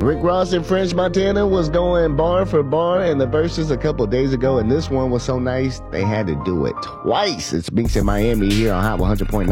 Rick Ross and French Montana was going bar for bar in the verses a couple days ago, and this one was so nice they had to do it twice. It's Binks in Miami here on Hot 100.9